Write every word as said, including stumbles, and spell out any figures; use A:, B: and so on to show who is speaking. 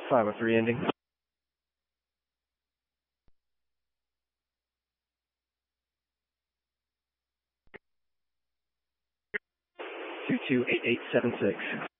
A: five oh three ending. two two eight eight seven six.